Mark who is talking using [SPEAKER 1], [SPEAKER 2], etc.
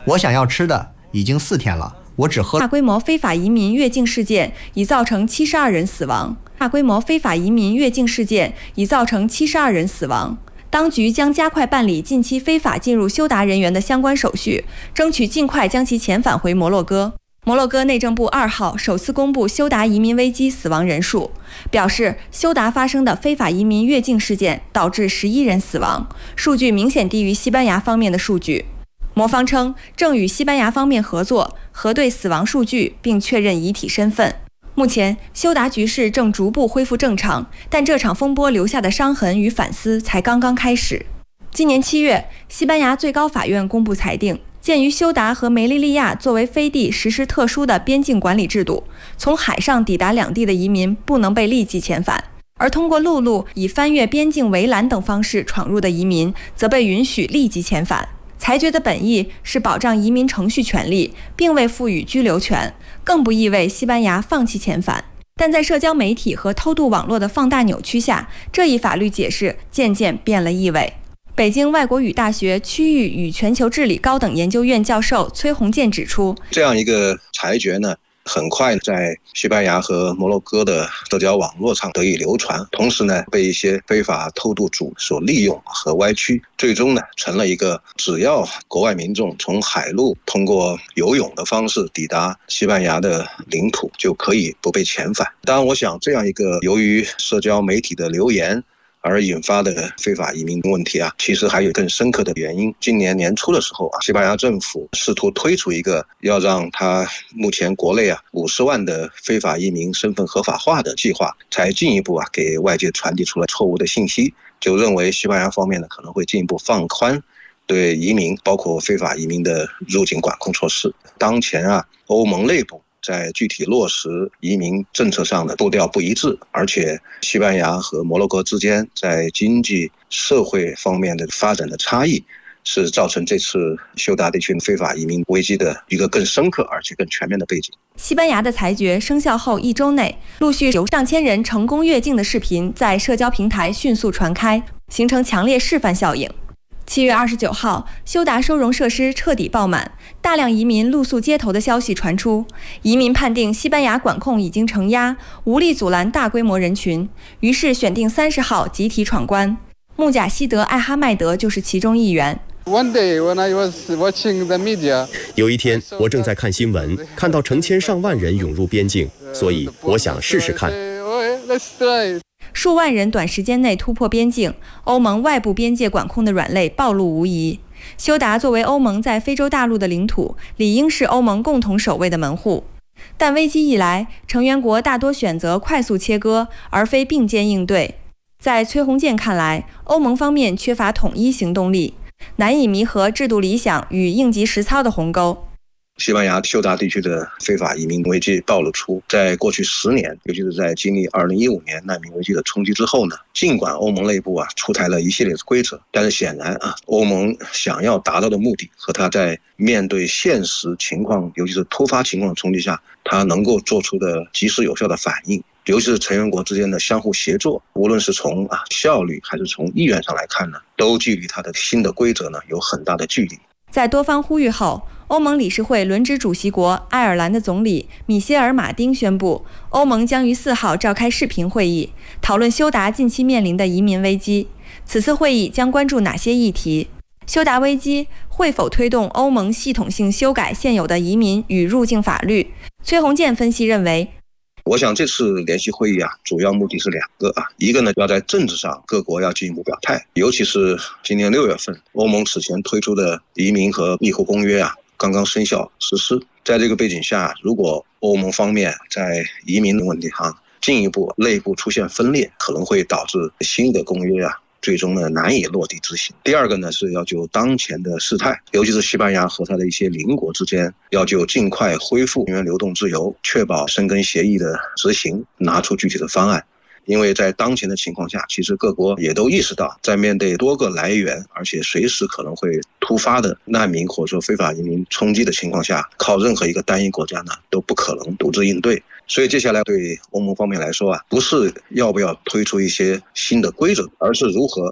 [SPEAKER 1] 我想要吃的已经4天了，我只喝。
[SPEAKER 2] 大规模非法移民越境事件已造成72人死亡。大规模非法移民越境事件已造成72人死亡。当局将加快办理近期非法进入休达人员的相关手续，争取尽快将其遣返回摩洛哥。摩洛哥内政部2号首次公布休达移民危机死亡人数，表示休达发生的非法移民越境事件导致11人死亡，数据明显低于西班牙方面的数据。摩方称正与西班牙方面合作，核对死亡数据并确认遗体身份。目前，休达局势正逐步恢复正常，但这场风波留下的伤痕与反思才刚刚开始。今年7月，西班牙最高法院公布裁定，鉴于休达和梅利利亚作为飞地实施特殊的边境管理制度，从海上抵达两地的移民不能被立即遣返，而通过陆路以翻越边境围栏等方式闯入的移民则被允许立即遣返。裁决的本意是保障移民程序权利，并未赋予居留权，更不意味西班牙放弃遣返。但在社交媒体和偷渡网络的放大扭曲下，这一法律解释渐渐变了意味。北京外国语大学区域与全球治理高等研究院教授崔洪建指出，
[SPEAKER 3] 这样一个裁决呢，很快在西班牙和摩洛哥的社交网络上得以流传，同时呢，被一些非法偷渡主所利用和歪曲，最终呢，成了一个只要国外民众从海路通过游泳的方式抵达西班牙的领土，就可以不被遣返。当然，我想这样一个由于社交媒体的流言而引发的非法移民问题其实还有更深刻的原因。今年年初的时候西班牙政府试图推出一个要让他目前国内50万的非法移民身份合法化的计划，才进一步给外界传递出了错误的信息，就认为西班牙方面呢可能会进一步放宽对移民包括非法移民的入境管控措施。当前欧盟内部在具体落实移民政策上的步调不一致，而且西班牙和摩洛哥之间在经济社会方面的发展的差异，是造成这次休达地区非法移民危机的一个更深刻而且更全面的背景。
[SPEAKER 2] 西班牙的裁决生效后1周内，陆续有上千人成功越境的视频在社交平台迅速传开，形成强烈示范效应。7月29号，休达收容设施彻底爆满，大量移民露宿街头的消息传出。移民判定西班牙管控已经承压，无力阻拦大规模人群，于是选定30号集体闯关。穆贾希德·艾哈迈德就是其中一员。
[SPEAKER 4] 有一天，我正在看新闻，看到成千上万人涌入边境，所以我想试试看。
[SPEAKER 2] 数万人短时间内突破边境，欧盟外部边界管控的软肋暴露无遗。休达作为欧盟在非洲大陆的领土，理应是欧盟共同守卫的门户。但危机一来，成员国大多选择快速切割，而非并肩应对。在崔洪建看来，欧盟方面缺乏统一行动力，难以弥合制度理想与应急实操的鸿沟。
[SPEAKER 3] 西班牙休达地区的非法移民危机暴露出，在过去10年，尤其是在经历2015年难民危机的冲击之后呢，尽管欧盟内部出台了一系列的规则，但是显然欧盟想要达到的目的和它在面对现实情况，尤其是突发情况的冲击下，它能够做出的及时有效的反应，尤其是成员国之间的相互协作，无论是从效率还是从意愿上来看呢，都距离它的新的规则呢有很大的距离。
[SPEAKER 2] 在多方呼吁后，欧盟理事会轮值主席国爱尔兰的总理米歇尔·马丁宣布，欧盟将于4号召开视频会议，讨论休达近期面临的移民危机。此次会议将关注哪些议题？休达危机会否推动欧盟系统性修改现有的移民与入境法律？崔洪建分析认为，
[SPEAKER 3] 我想这次联席会议主要目的是2个一个呢，要在政治上各国要进一步表态，尤其是今年6月份，欧盟此前推出的移民和庇护公约刚刚生效实施。在这个背景下，如果欧盟方面在移民的问题上进一步内部出现分裂，可能会导致新的公约最终呢难以落地执行。第二个呢，是要就当前的事态，尤其是西班牙和它的一些邻国之间，要就尽快恢复人员流动自由，确保申根协议的执行，拿出具体的方案。因为在当前的情况下，其实各国也都意识到，在面对多个来源而且随时可能会突发的难民或者说非法移民冲击的情况下，靠任何一个单一国家呢都不可能独自应对。所以接下来对欧盟方面来说不是要不要推出一些新的规则，而是如何